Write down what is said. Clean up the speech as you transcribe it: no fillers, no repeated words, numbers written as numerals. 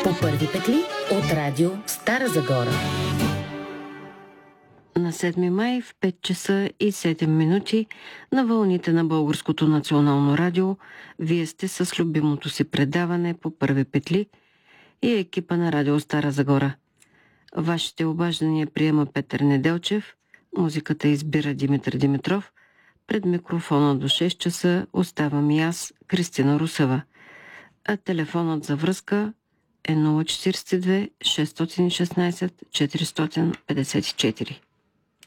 По първи петли от радио Стара Загора. На 7 май в 5 часа и 7 минути на вълните на Българското национално радио вие сте с любимото си предаване по първи петли и екипа на радио Стара Загора. Вашите обаждания приема Петър Неделчев, музиката избира Димитър Димитров, пред микрофона до 6 часа оставам и аз, Кристина Русева, а телефонът за връзка е 042 616 454.